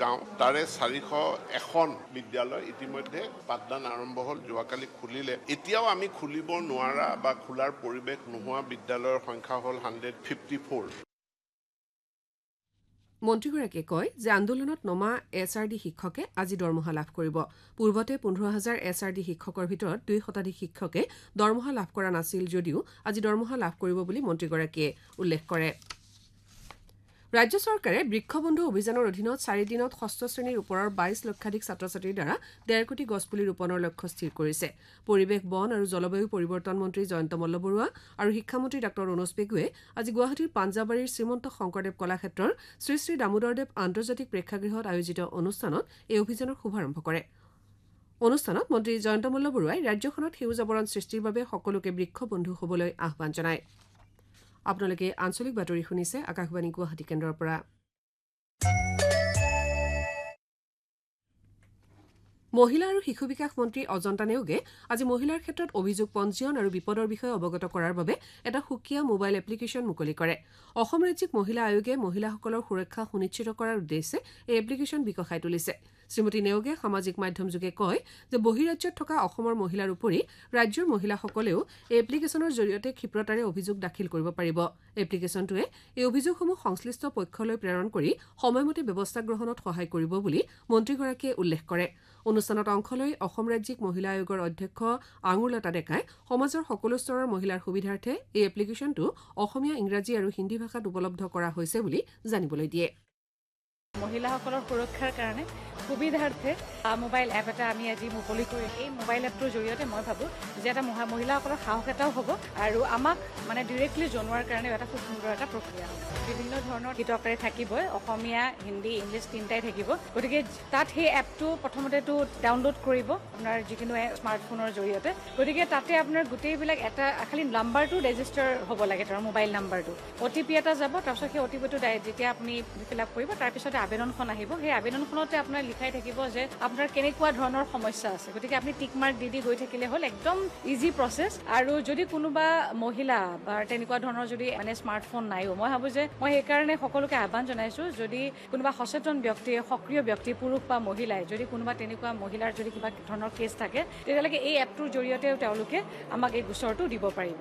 গাঁও তাৰে 401খন বিদ্যালয় ইতিমধ্যে পাঠদান আৰম্ভ হ'ল, যোৱাকালি খুলিলে। এতিয়াও আমি খুলিব নোৱাৰা বা খোলাৰ পৰিৱেশ নোহোৱা বিদ্যালয়ৰ সংখ্যা হ'ল 154। মন্ত্ৰীগৰাকীয়ে কয় যে আন্দোলনত নমা SRD শিক্ষকে আজি দৰমহা লাভ কৰিব। পূৰ্বতে 15,000 SRD শিক্ষকৰ ভিতৰত 2 শতাধিক শিক্ষকে দৰমহা লাভ কৰা নাছিল যদিও আজি দৰমহা লাভ কৰিব বুলি মন্ত্ৰীগৰাকীয়ে উল্লেখ কৰে। ৰাজ্য চৰকাৰে বৃক্ষবন্ধু অভিযানৰ অধীনত 4 দিনত 6ষ্ঠ শ্ৰেণীৰ ওপৰৰ 22 লক্ষাধিক ছাত্ৰ ছাত্ৰীৰ দ্বাৰা 1.5 কোটি গছপুলি ৰোপণৰ লক্ষ্য স্থিৰ কৰিছে। পৰিৱেশ বন আৰু জলবায়ু পৰিৱৰ্তন মন্ত্ৰী জয়ন্ত মল্লবৰুৱা আৰু শিক্ষামন্ত্ৰী ডাঃ ৰণোজ পেগুৱে আজি গুৱাহাটীৰ পাঞ্জাবাৰীৰ শ্ৰীমন্ত শংকৰদেৱ কলাক্ষেত্ৰৰ শ্ৰী শ্ৰী দামোদৰদেৱ আন্তৰ্জাতিক প্ৰেক্ষাগৃহত আয়োজিত অনুষ্ঠানত এই অভিযানৰ শুভাৰম্ভ কৰে। অনুষ্ঠানত মন্ত্ৰী জয়ন্ত মল্লবৰুৱাই ৰাজ্যখনত সেউজ আৱৰণ সৃষ্টিৰ বাবে সকলোকে বৃক্ষবন্ধু হ'বলৈ আহ্বান জনায়। আপোনালোকে আঞ্চলিক বাতৰি শুনিছে আকাশবাণী গুৱাহাটী কেন্দ্ৰৰ পৰা। মহিলা আৰু শিশু বিকাশ মন্ত্ৰী অজন্তা নেওগে আজি মহিলাৰ ক্ষেত্ৰত অভিযোগ পঞ্জীয়ন আৰু বিপদৰ বিষয়ে অৱগত কৰাৰ বাবে এটা সুকীয়া মোবাইল এপ্লিকেশ্যন মুকলি কৰে। অসম ৰাজ্যিক মহিলা আয়োগে মহিলাসকলৰ সুৰক্ষা সুনিশ্চিত কৰাৰ উদ্দেশ্যে এই এপ্লিকেশ্যন বিকশাই তুলিছে। শ্ৰীমতী নেওগে সামাজিক মাধ্যমযোগে কয় যে বহিৰাজ্যত থকা অসমৰ মহিলাৰ উপৰি ৰাজ্যৰ মহিলাসকলেও এই এপ্লিকেশ্যনৰ জৰিয়তে ক্ষিপ্ৰতাৰে অভিযোগ দাখিল কৰিব পাৰিব। এপ্লিকেশ্যনটোৱে এই অভিযোগসমূহ সংশ্লিষ্ট পক্ষলৈ প্ৰেৰণ কৰি সময়মতে ব্যৱস্থা গ্ৰহণত সহায় কৰিব বুলি মন্ত্ৰীগৰাকীয়ে উল্লেখ কৰে। অনুষ্ঠানত অংশ লৈ অসম ৰাজ্যিক মহিলা আয়োগৰ অধ্যক্ষ আঙুৰলতা ডেকাই সমাজৰ সকলো স্তৰৰ মহিলাৰ সুবিধাৰ্থে এই এপ্লিকেশ্যনটো অসমীয়া, ইংৰাজী আৰু হিন্দী ভাষাত উপলব্ধ কৰা হৈছে বুলি জানিবলৈ দিয়ে। মহিলাসকলৰ সুৰক্ষাৰ কাৰণে সুবিধাৰ্থে মোবাইল এপ এটা আমি আজি মুকলি কৰি এই মোবাইল এপটোৰ জৰিয়তে মই ভাবোঁ যে এটা মহিলাসকলৰ সাহস এটাও হ'ব আৰু আমাক মানে ডিৰেক্টলি জনোৱাৰ কাৰণে এটা খুব সুন্দৰ এটা প্ৰক্ৰিয়া হ'ব। বিভিন্ন ধৰণৰ হিতকাৰী থাকিবই, অসমীয়া, হিন্দী, ইংলিছ তিনিটাই থাকিব। গতিকে তাত সেই এপটো প্ৰথমতেতো ডাউনলোড কৰিব আপোনাৰ যিকোনো স্মাৰ্টফোনৰ জৰিয়তে। গতিকে তাতে আপোনাৰ গোটেইবিলাক এটা খালি নাম্বাৰটো ৰেজিষ্টাৰ হ'ব লাগে, তাৰ মোবাইল নাম্বাৰটো। OTP এটা যাব, তাৰপিছত সেই OTPটো যেতিয়া আপুনি ফিল আপ কৰিব তাৰপিছতে আবেদনখন আহিব। সেই আবেদনখনতে আপোনাৰ লিখাই থাকিব যে আপোনাৰ কেনেকুৱা ধৰণৰ সমস্যা আছে। গতিকে আপুনি টিক মাৰ্ক দি গৈ থাকিলে হ'ল, একদম ইজি প্ৰচেছ। আৰু যদি কোনোবা মহিলা বা তেনেকুৱা ধৰণৰ যদি মানে স্মাৰ্টফোন নাইও, মই ভাবোঁ যে মই সেইকাৰণে সকলোকে আহ্বান জনাইছোঁ, যদি কোনোবা সচেতন ব্যক্তি, সক্ৰিয় ব্যক্তি, পুৰুষ বা মহিলাই যদি কোনোবা তেনেকুৱা মহিলাৰ যদি কিবা ধৰণৰ কেছ থাকে তেতিয়ালৈকে এই এপটোৰ জৰিয়তেও তেওঁলোকে আমাক এই গোচৰটো দিব পাৰিব।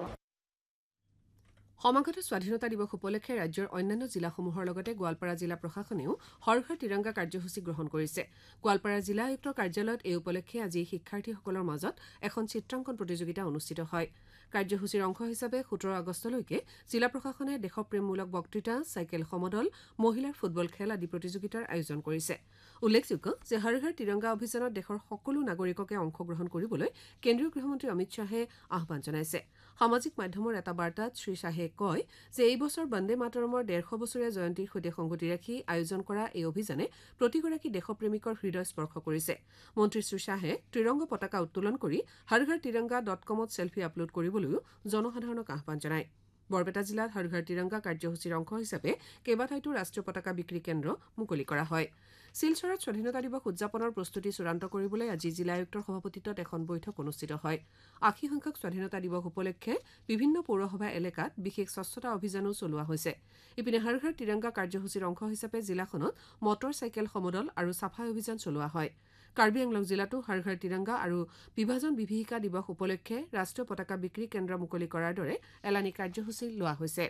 সমাগত স্বাধীনতা দিৱস উপলক্ষে ৰাজ্যৰ অন্যান্য জিলাসমূহৰ লগতে গোৱালপাৰা জিলা প্ৰশাসনেও হৰ ঘৰ তিৰংগা কাৰ্যসূচী গ্ৰহণ কৰিছে। গোৱালপাৰা জিলা আয়ুক্তৰ কাৰ্যালয়ত এই উপলক্ষে আজি শিক্ষাৰ্থীসকলৰ মাজত এখন চিত্ৰাংকন প্ৰতিযোগিতা অনুষ্ঠিত হয়। কাৰ্যসূচীৰ অংশ হিচাপে 17 আগষ্টলৈকে জিলা প্ৰশাসনে দেশপ্ৰেমমূলক বক্তৃতা, চাইকেল সমদল, মহিলাৰ ফুটবল খেল আদি প্ৰতিযোগিতাৰ আয়োজন কৰিছে। উল্লেখযোগ্য যে হৰ ঘৰ তিৰংগা অভিযানত দেশৰ সকলো নাগৰিককে অংশগ্ৰহণ কৰিবলৈ কেন্দ্ৰীয় গৃহমন্ত্ৰী অমিত শ্বাহে আহ্বান জনাইছে। সামাজিক মাধ্যমৰ এটা বাৰ্তাত শ্ৰীশ্বাহে কয় যে এই বছৰ বন্দে মাতৰমৰ 150 বছৰীয়া জয়ন্তীৰ সৈতে সংগতি ৰাখি আয়োজন কৰা এই অভিযানে প্ৰতিগৰাকী দেশপ্ৰেমিকৰ হৃদয় স্পৰ্শ কৰিছে। মন্ত্ৰী শ্ৰীশ্বাহে ত্ৰিৰংগ পতাকা উত্তোলন কৰি harghar-tiranga.com চেলফি আপলোড কৰিবলৈও জনসাধাৰণক আহ্বান জনায়। বৰপেটা জিলাত হৰ ঘৰ তিৰংগা কাৰ্যসূচীৰ অংশ হিচাপে কেইবাঠাইতো ৰাষ্ট্ৰীয় পতাকা বিক্ৰী কেন্দ্ৰ মুকলি কৰা হয়। শিলচৰত স্বাধীনতা দিৱস উদযাপনৰ প্ৰস্তুতি চূড়ান্ত কৰিবলৈ আজি জিলা আয়ুক্তৰ সভাপতিত্বত এখন বৈঠক অনুষ্ঠিত হয়। 80 সংখ্যক স্বাধীনতা দিৱস উপলক্ষে বিভিন্ন পৌৰসভা এলেকাত বিশেষ স্বচ্ছতা অভিযানো চলোৱা হৈছে। ইপিনে হৰ ঘৰ তিৰংগা কাৰ্যসূচীৰ অংশ হিচাপে জিলাখনত মটৰ চাইকেল সমদল আৰু চাফাই অভিযান চলোৱা হয়। কাৰ্বি আংলং জিলাতো হৰ ঘৰ তিৰংগা আৰু বিভাজন বিভীষিকা দিৱস উপলক্ষে ৰাষ্ট্ৰীয় পতাকা বিক্ৰী কেন্দ্ৰ মুকলি কৰাৰ দৰে এলানি কাৰ্যসূচী লোৱা হৈছে।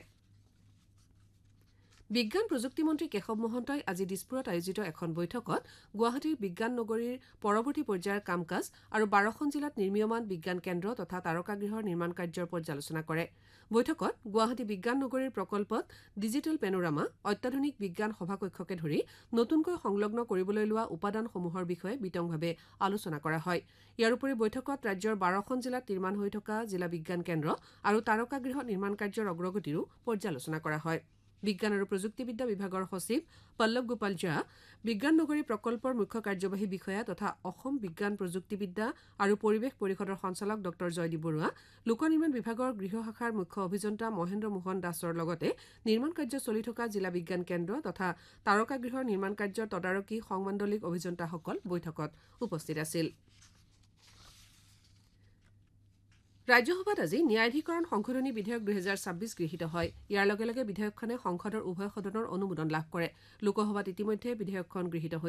বিজ্ঞান প্ৰযুক্তি মন্ত্ৰী কেশৱ মহন্তই আজি দিছপুৰত আয়োজিত এখন বৈঠকত গুৱাহাটীৰ বিজ্ঞান নগৰীৰ পৰৱৰ্তী পৰ্যায়ৰ কাম কাজ আৰু 12খন জিলাত নিৰ্মীয়মান বিজ্ঞান কেন্দ্ৰ তথা তাৰকাগৃহৰ নিৰ্মাণ কাৰ্যৰ পৰ্যালোচনা কৰে। বৈঠকত গুৱাহাটী বিজ্ঞান নগৰীৰ প্ৰকল্পত ডিজিটেল পেনোৰামা, অত্যাধুনিক বিজ্ঞান সভাকক্ষকে ধৰি নতুনকৈ সংলগ্ন কৰিবলৈ লোৱা উপাদানসমূহৰ বিষয়ে বিতংভাৱে আলোচনা কৰা হয়। ইয়াৰ উপৰি বৈঠকত ৰাজ্যৰ 12খন জিলাত নিৰ্মাণ হৈ থকা জিলা বিজ্ঞান কেন্দ্ৰ আৰু তাৰকাগৃহ নিৰ্মাণ কাৰ্যৰ অগ্ৰগতিৰো পৰ্যালোচনা কৰা হয়। বিজ্ঞান আৰু প্ৰযুক্তিবিদ্যা বিভাগৰ সচিব পল্লৱ গোপাল ঝা, বিজ্ঞান নগৰী প্ৰকল্পৰ মুখ্য কাৰ্যবাহী বিষয়া তথা অসম বিজ্ঞান প্ৰযুক্তিবিদ্যা আৰু পৰিৱেশ পৰিষদৰ সঞ্চালক ডঃ জয়দীপ বৰুৱা, লোক নিৰ্মাণ বিভাগৰ গৃহ শাখাৰ মুখ্য অভিযন্তা মহেন্দ্ৰ মোহন দাসৰ লগতে নিৰ্মাণ কাৰ্য চলি থকা জিলা বিজ্ঞান কেন্দ্ৰ তথা তাৰকাগৃহৰ নিৰ্মাণ কাৰ্যৰ তদাৰকী সংমাণ্ডলিক অভিযন্তাসকল বৈঠকত উপস্থিত আছিল। ৰাজ্যসভাত আজি ন্যায়াধিকৰণ সংশোধনী বিধেয়ক 2026 গৃহীত হয়। ইয়াৰ লগে লগে বিধেয়কখনে সংসদৰ উভয় সদনৰ অনুমোদন লাভ কৰে। লোকসভাত ইতিমধ্যে বিধেয়কখন গৃহীত হৈছে।